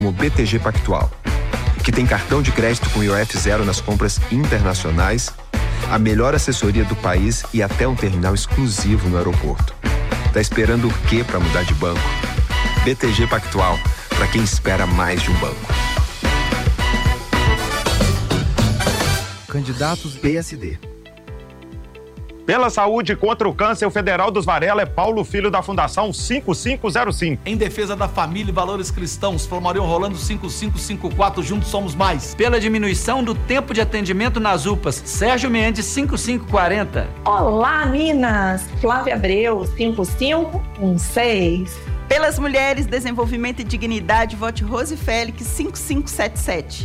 como BTG Pactual, que tem cartão de crédito com IOF zero nas compras internacionais, a melhor assessoria do país e até um terminal exclusivo no aeroporto. Tá esperando o quê para mudar de banco? BTG Pactual, para quem espera mais de um banco. Candidatos PSD. Pela saúde contra o câncer, o federal dos Varela é Paulo Filho da Fundação 5505. Em defesa da família e valores cristãos, Flamarion Rolando 5554, juntos somos mais. Pela diminuição do tempo de atendimento nas UPAs, Sérgio Mendes 5540. Olá, Minas! Flávia Abreu 5516. Pelas mulheres, desenvolvimento e dignidade, vote Rose Félix 5577.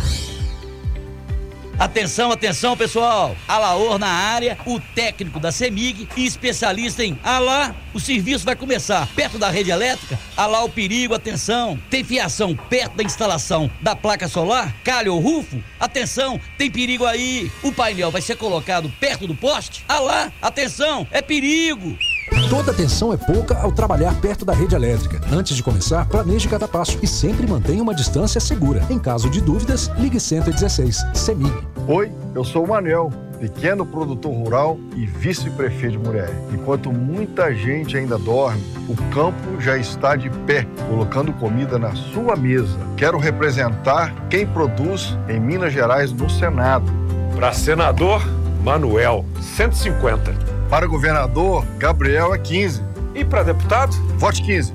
Atenção, atenção, pessoal. Alaor na área, o técnico da CEMIG e especialista em Alá. O serviço vai começar perto da rede elétrica. Alá o perigo, atenção. Tem fiação perto da instalação da placa solar? Calha ou rufo? Atenção, tem perigo aí. O painel vai ser colocado perto do poste? Alá, atenção, é perigo. Toda atenção é pouca ao trabalhar perto da rede elétrica. Antes de começar, planeje cada passo e sempre mantenha uma distância segura. Em caso de dúvidas, ligue 116. CEMIG. Oi, eu sou o Manuel, pequeno produtor rural e vice-prefeito de Muriaé. Enquanto muita gente ainda dorme, o campo já está de pé, colocando comida na sua mesa. Quero representar quem produz em Minas Gerais no Senado. Para senador, Manuel 150. Para governador, Gabriel é 15. E para deputado? Vote 15.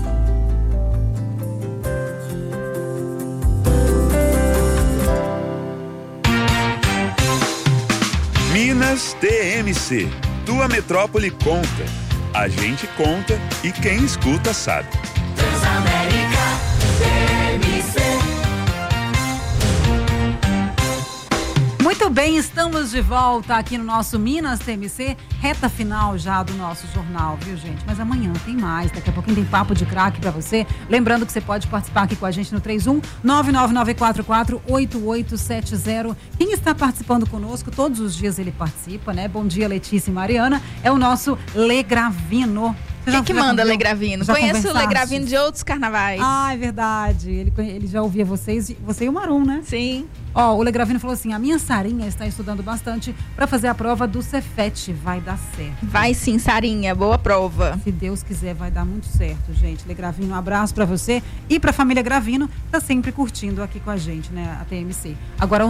Minas TMC. Tua metrópole conta. A gente conta e quem escuta sabe. Transamérica TMC. Muito bem, estamos de volta aqui no nosso Minas TMC, reta final já do nosso jornal, viu, gente? Mas amanhã tem mais, daqui a pouquinho tem papo de craque pra você. Lembrando que você pode participar aqui com a gente no 31-99944-8870. Quem está participando conosco, todos os dias ele participa, né? Bom dia, Letícia e Mariana. É o nosso Lê Gravino. Quem que manda Lê Gravino? Conheço o Lê Gravino de outros carnavais. Ah, é verdade. Ele já ouvia vocês, você e o Marum, né? Sim. Ó, o Lê Gravino falou assim: a minha Sarinha está estudando bastante para fazer a prova do Cefet. Vai dar certo. Vai sim, Sarinha. Boa prova. Se Deus quiser, vai dar muito certo, gente. Lê Gravino, um abraço para você e para a família Gravino, que tá sempre curtindo aqui com a gente, né? A TMC. Agora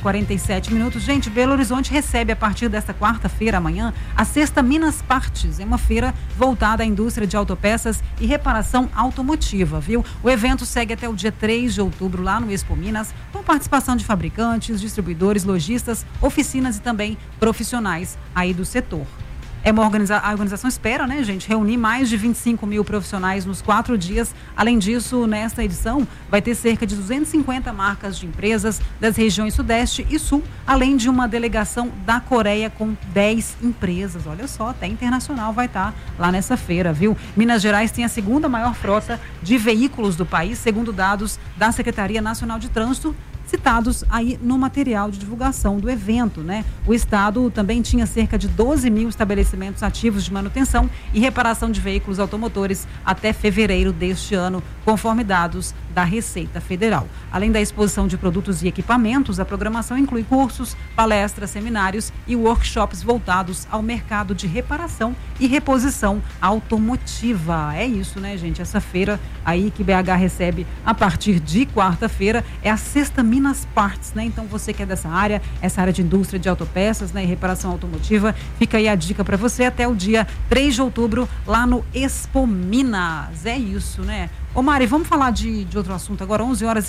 11h47. Gente, Belo Horizonte recebe a partir desta quarta-feira, amanhã, a sexta Minas Partes. É uma feira voltada à indústria de autopeças e reparação automotiva, viu? O evento segue até o dia 3 de outubro lá no Expo Minas, com participação de fabricantes, distribuidores, lojistas, oficinas e também profissionais aí do setor. A organização espera, né, gente, reunir mais de 25 mil profissionais nos 4 dias. Além disso, nesta edição, vai ter cerca de 250 marcas de empresas das regiões Sudeste e Sul, além de uma delegação da Coreia com 10 empresas. Olha só, até internacional vai estar lá nessa feira, viu? Minas Gerais tem a segunda maior frota de veículos do país, segundo dados da Secretaria Nacional de Trânsito, citados aí no material de divulgação do evento, né? O estado também tinha cerca de 12 mil estabelecimentos ativos de manutenção e reparação de veículos automotores até fevereiro deste ano, conforme dados da Receita Federal. Além da exposição de produtos e equipamentos, a programação inclui cursos, palestras, seminários e workshops voltados ao mercado de reparação e reposição automotiva. É isso, né, gente? Essa feira aí que BH recebe a partir de quarta-feira é a sexta Minas Partes, né? Então você que é dessa área, essa área de indústria de autopeças, né, e reparação automotiva, fica aí a dica para você até o dia 3 de outubro lá no Expo Minas. É isso, né? Ô Mari, vamos falar de outro assunto agora,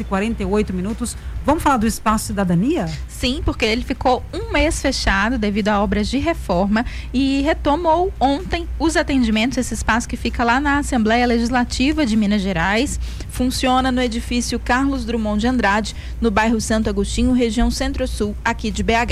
11h48. Vamos falar do Espaço Cidadania? Sim, porque ele ficou um mês fechado devido a obras de reforma e retomou ontem os atendimentos. Esse espaço que fica lá na Assembleia Legislativa de Minas Gerais funciona no edifício Carlos Drummond de Andrade, no bairro Santo Agostinho, região Centro-Sul, aqui de BH.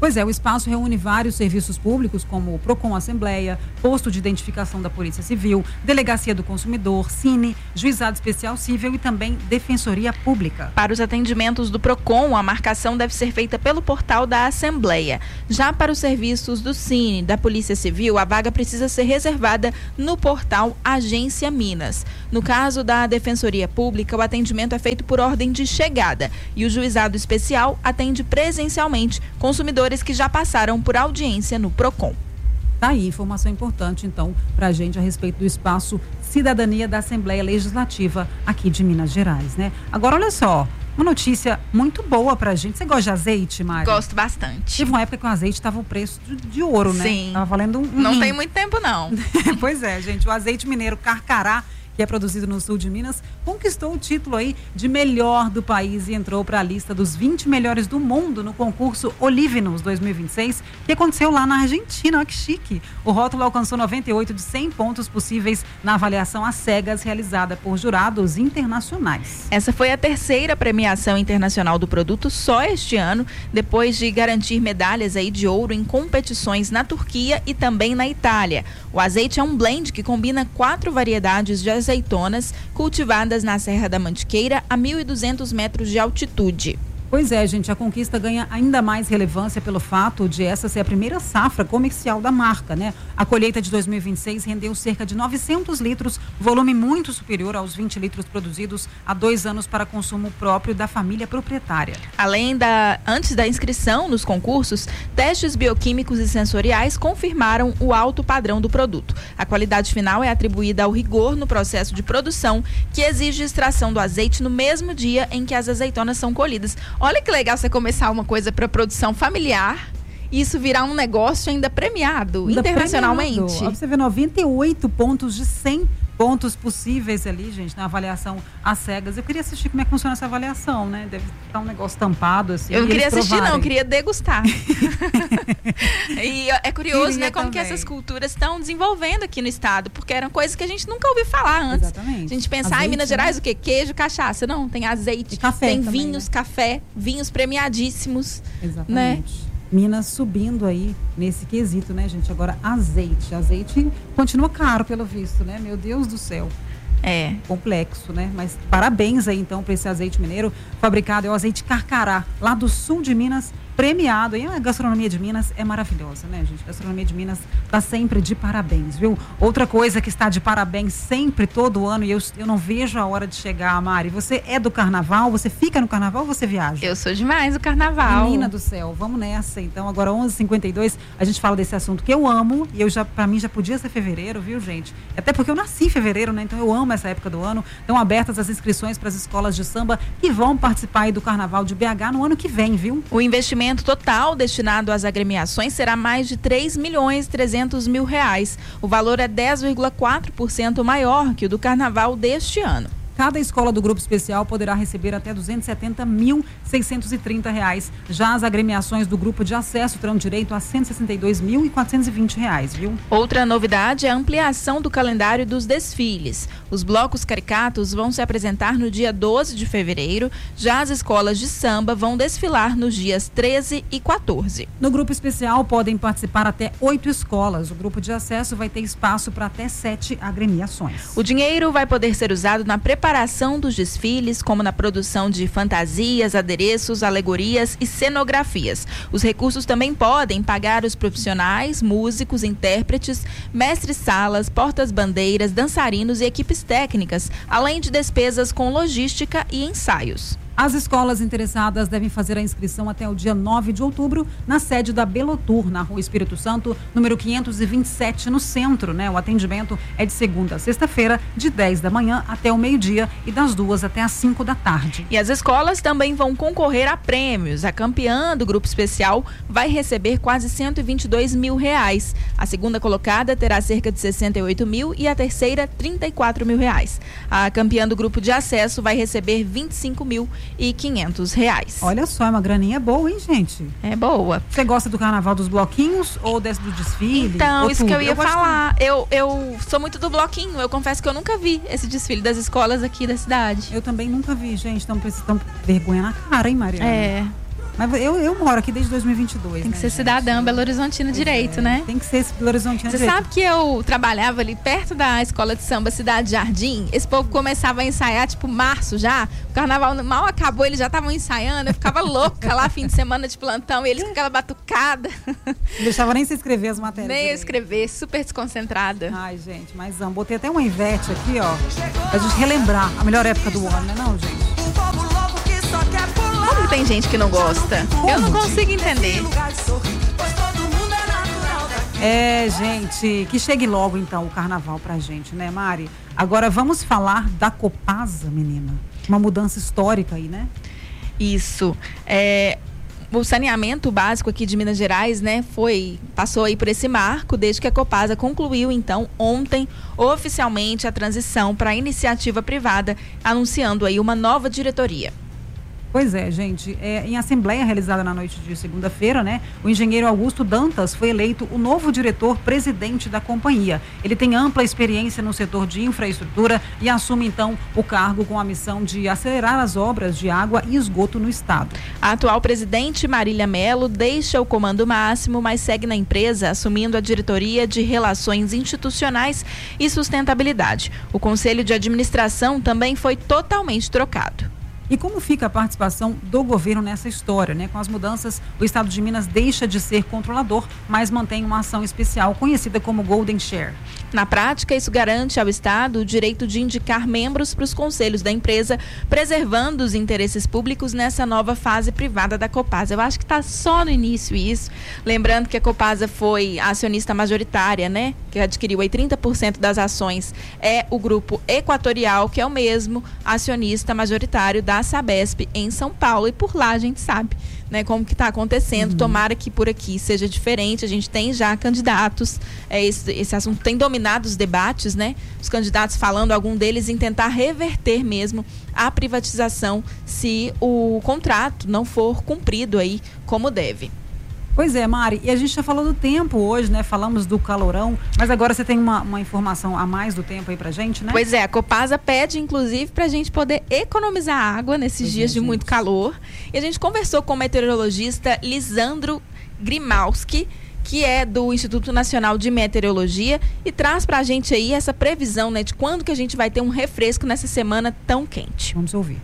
Pois é, o espaço reúne vários serviços públicos, como o PROCON Assembleia, Posto de Identificação da Polícia Civil, Delegacia do Consumidor, Cine, Juizado Especial Civil e também Defensoria Pública. Para os atendimentos do PROCON, a marcação deve ser feita pelo portal da Assembleia. Já para os serviços do Cine, da Polícia Civil, a vaga precisa ser reservada no portal Agência Minas. No caso da Defensoria Pública, o atendimento é feito por ordem de chegada e o Juizado Especial atende presencialmente consumidores que já passaram por audiência no PROCON. Tá aí, informação importante, então, para a gente a respeito do espaço Cidadania da Assembleia Legislativa aqui de Minas Gerais, né? Agora, olha só, uma notícia muito boa pra gente. Você gosta de azeite, Mari? Gosto bastante. Teve uma época que o azeite estava o preço de ouro, né? Sim. Tava valendo um Não tem muito tempo, não. Pois é, gente, o azeite mineiro Carcará, que é produzido no sul de Minas, conquistou o título aí de melhor do país e entrou para a lista dos 20 melhores do mundo no concurso Olivinus 2026, que aconteceu lá na Argentina. Olha que chique. O rótulo alcançou 98 de 100 pontos possíveis na avaliação às cegas realizada por jurados internacionais. Essa foi a terceira premiação internacional do produto só este ano, depois de garantir medalhas aí de ouro em competições na Turquia e também na Itália. O azeite é um blend que combina 4 variedades de azeitonas cultivadas na Serra da Mantiqueira a 1.200 metros de altitude. Pois é, gente, a conquista ganha ainda mais relevância pelo fato de essa ser a primeira safra comercial da marca, né? A colheita de 2026 rendeu cerca de 900 litros, volume muito superior aos 20 litros produzidos há 2 anos para consumo próprio da família proprietária. Antes da inscrição nos concursos, testes bioquímicos e sensoriais confirmaram o alto padrão do produto. A qualidade final é atribuída ao rigor no processo de produção, que exige extração do azeite no mesmo dia em que as azeitonas são colhidas. Olha que legal você começar uma coisa para produção familiar e isso virar um negócio ainda premiado internacionalmente. Você vê 98 pontos de 100 pontos possíveis ali, gente, na avaliação às cegas. Eu queria assistir como é que funciona essa avaliação, né? Deve estar um negócio tampado, assim. Eu não queria assistir, não, eu queria degustar. E é curioso, né, como que essas culturas estão desenvolvendo aqui no estado, porque eram coisas que a gente nunca ouviu falar antes. Exatamente. A gente pensar em Minas Gerais, o quê? Queijo, cachaça. Não, tem azeite, café tem também, vinhos, né? Café, vinhos premiadíssimos. Exatamente. Né? Minas subindo aí nesse quesito, né, gente? Agora, azeite. Azeite continua caro, pelo visto, né? Meu Deus do céu. É. Complexo, né? Mas parabéns aí, então, para esse azeite mineiro fabricado. É o azeite Carcará, lá do sul de Minas, premiado. E a gastronomia de Minas é maravilhosa, né, gente? A gastronomia de Minas está sempre de parabéns, viu? Outra coisa que está de parabéns sempre, todo ano, e eu não vejo a hora de chegar, Mari. Você é do carnaval? Você fica no carnaval ou você viaja? Eu sou demais do carnaval. Menina do céu, vamos nessa. Então, agora 11h52, a gente fala desse assunto que eu amo, e para mim já podia ser fevereiro, viu, gente? Até porque eu nasci em fevereiro, né? Então eu amo essa época do ano. Estão abertas as inscrições para as escolas de samba que vão participar aí do Carnaval de BH no ano que vem, viu? O investimento total destinado às agremiações será mais de R$3.300.000. O valor é 10,4% maior que o do Carnaval deste ano. Cada escola do Grupo Especial poderá receber até R$270.630. Já as agremiações do Grupo de Acesso terão direito a R$162.420, viu? Outra novidade é a ampliação do calendário dos desfiles. Os blocos caricatos vão se apresentar no dia 12 de fevereiro. Já as escolas de samba vão desfilar nos dias 13 e 14. No Grupo Especial podem participar até 8 escolas. O Grupo de Acesso vai ter espaço para até 7 agremiações. O dinheiro vai poder ser usado na preparação dos desfiles, como na produção de fantasias, adereços, alegorias e cenografias. Os recursos também podem pagar os profissionais, músicos, intérpretes, mestres-salas, portas-bandeiras, dançarinos e equipes técnicas, além de despesas com logística e ensaios. As escolas interessadas devem fazer a inscrição até o dia 9 de outubro na sede da Belotur, na Rua Espírito Santo, número 527, no centro, né? O atendimento é de segunda a sexta-feira, de 10 da manhã até o meio-dia e das 2 até as 5 da tarde. E as escolas também vão concorrer a prêmios. A campeã do Grupo Especial vai receber quase R$122 mil. A segunda colocada terá cerca de 68 mil e a terceira 34 mil reais. A campeã do Grupo de Acesso vai receber 25 mil e R$500. Olha só, é uma graninha boa, hein, gente? É boa. Você gosta do carnaval dos bloquinhos ou do desfile? Então, isso que eu ia falar. Eu sou muito do bloquinho. Eu confesso que eu nunca vi esse desfile das escolas aqui da cidade. Eu também nunca vi, gente. Estão vergonha na cara, hein, Mariana? É. Mas eu moro aqui desde 2022. Tem que ser cidadã Belo Horizontino direito, né? Tem que ser Belo Horizontino direito. Você sabe que eu trabalhava ali perto da escola de samba Cidade Jardim? Esse povo começava a ensaiar, tipo, março já. O carnaval mal acabou, eles já estavam ensaiando. Eu ficava louca lá, fim de semana de plantão. E eles com aquela batucada. Não deixava nem se escrever as matérias. Nem eu escrever, super desconcentrada. Ai, gente, mas botei até uma Ivete aqui, ó, pra gente relembrar a melhor época do ano, né não, gente? Como tem gente que não gosta? Eu não consigo entender. Gente, que chegue logo então o carnaval pra gente, né, Mari? Agora vamos falar da Copasa, menina. Uma mudança histórica aí, né? Isso. O saneamento básico aqui de Minas Gerais, né, passou aí por esse marco desde que a Copasa concluiu, então, ontem, oficialmente a transição para a iniciativa privada, anunciando aí uma nova diretoria. Pois é, gente, em assembleia realizada na noite de segunda-feira, né, o engenheiro Augusto Dantas foi eleito o novo diretor-presidente da companhia. Ele tem ampla experiência no setor de infraestrutura e assume, então, o cargo com a missão de acelerar as obras de água e esgoto no estado. A atual presidente, Marília Melo, deixa o comando máximo, mas segue na empresa, assumindo a diretoria de Relações Institucionais e Sustentabilidade. O conselho de administração também foi totalmente trocado. E como fica a participação do governo nessa história, né? Com as mudanças, o estado de Minas deixa de ser controlador, mas mantém uma ação especial conhecida como Golden Share. Na prática, isso garante ao estado o direito de indicar membros para os conselhos da empresa, preservando os interesses públicos nessa nova fase privada da Copasa. Eu acho que está só no início isso. Lembrando que a Copasa foi a acionista majoritária, né? Que adquiriu aí 30% das ações. É o grupo Equatorial, que é o mesmo acionista majoritário da Sabesp em São Paulo, e por lá a gente sabe, né, como que está acontecendo. Tomara que por aqui seja diferente. A gente tem já candidatos, esse assunto tem dominado os debates, né? Os candidatos falando, algum deles em tentar reverter mesmo a privatização se o contrato não for cumprido aí como deve. Pois é, Mari, e a gente já falou do tempo hoje, né? Falamos do calorão, mas agora você tem uma informação a mais do tempo aí pra gente, né? Pois é, a Copasa pede, inclusive, pra gente poder economizar água nesses dias de muito calor. E a gente conversou com o meteorologista Lisandro Grimalski, que é do Instituto Nacional de Meteorologia, e traz pra gente aí essa previsão, né, de quando que a gente vai ter um refresco nessa semana tão quente. Vamos ouvir.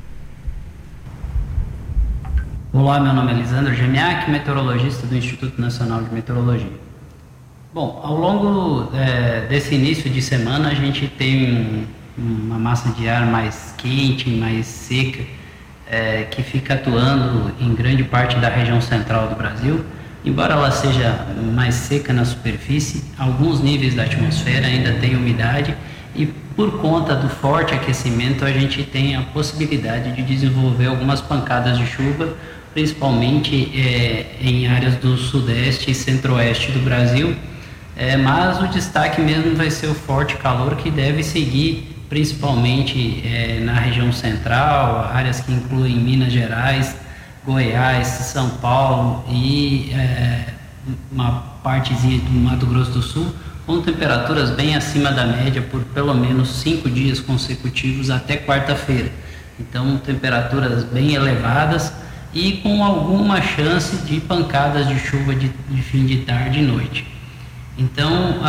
Olá, meu nome é Lisandro Gemiak, meteorologista do Instituto Nacional de Meteorologia. Bom, ao longo desse início de semana a gente tem uma massa de ar mais quente, mais seca, que fica atuando em grande parte da região central do Brasil. Embora ela seja mais seca na superfície, alguns níveis da atmosfera ainda têm umidade e por conta do forte aquecimento a gente tem a possibilidade de desenvolver algumas pancadas de chuva, principalmente em áreas do sudeste e centro-oeste do Brasil, mas o destaque mesmo vai ser o forte calor que deve seguir principalmente na região central, áreas que incluem Minas Gerais, Goiás, São Paulo e uma partezinha do Mato Grosso do Sul, com temperaturas bem acima da média por pelo menos 5 dias consecutivos até quarta-feira. Então, temperaturas bem elevadas e com alguma chance de pancadas de chuva de fim de tarde e noite. Então,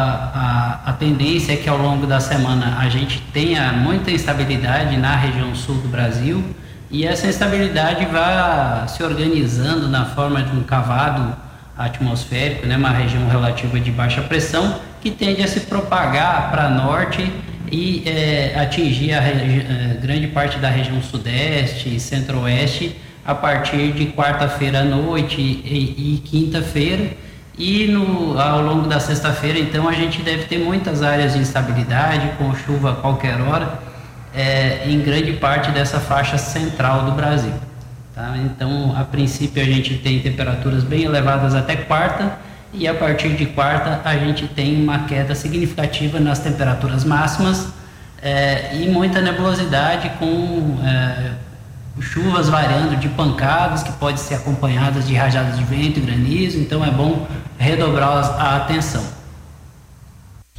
a tendência é que ao longo da semana a gente tenha muita instabilidade na região sul do Brasil, e essa instabilidade vai se organizando na forma de um cavado atmosférico, né, uma região relativa de baixa pressão, que tende a se propagar para norte e atingir grande parte da região sudeste e centro-oeste a partir de quarta-feira à noite e quinta-feira, e ao longo da sexta-feira, então, a gente deve ter muitas áreas de instabilidade, com chuva a qualquer hora, em grande parte dessa faixa central do Brasil. Tá? Então, a princípio, a gente tem temperaturas bem elevadas até quarta, e a partir de quarta a gente tem uma queda significativa nas temperaturas máximas e muita nebulosidade com chuvas variando de pancadas que podem ser acompanhadas de rajadas de vento e granizo. Então é bom redobrar a atenção.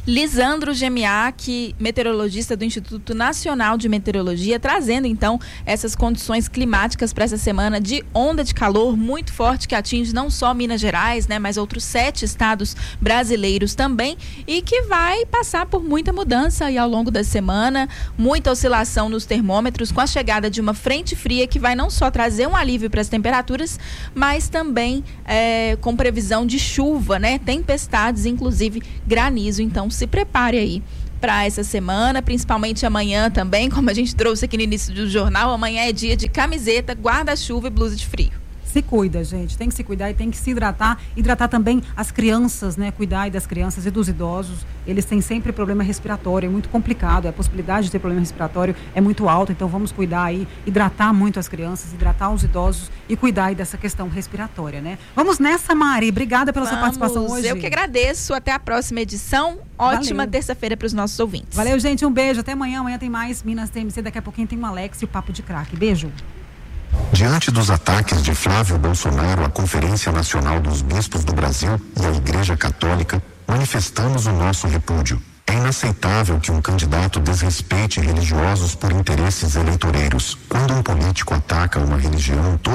Lisandro Gemiak, meteorologista do Instituto Nacional de Meteorologia, trazendo então essas condições climáticas para essa semana de onda de calor muito forte que atinge não só Minas Gerais, né, mas outros 7 estados brasileiros também, e que vai passar por muita mudança aí ao longo da semana, muita oscilação nos termômetros, com a chegada de uma frente fria que vai não só trazer um alívio para as temperaturas, mas também com previsão de chuva, né, tempestades, inclusive granizo. Então se prepare aí para essa semana, principalmente amanhã também, como a gente trouxe aqui no início do jornal. Amanhã é dia de camiseta, guarda-chuva e blusa de frio. Se cuida, gente, tem que se cuidar e tem que se hidratar também as crianças, né, cuidar aí das crianças e dos idosos. Eles têm sempre problema respiratório, é muito complicado, a possibilidade de ter problema respiratório é muito alta, então vamos cuidar aí, hidratar muito as crianças, hidratar os idosos e cuidar aí dessa questão respiratória, né? Vamos nessa, Mari, obrigada pela sua participação hoje. Eu que agradeço, até a próxima edição, ótima terça-feira para os nossos ouvintes. Valeu, gente, um beijo, até amanhã tem mais Minas TMC, daqui a pouquinho tem o Alex e o Papo de Craque, beijo. Diante dos ataques de Flávio Bolsonaro à Conferência Nacional dos Bispos do Brasil e à Igreja Católica, manifestamos o nosso repúdio. É inaceitável que um candidato desrespeite religiosos por interesses eleitoreiros. Quando um político ataca uma religião,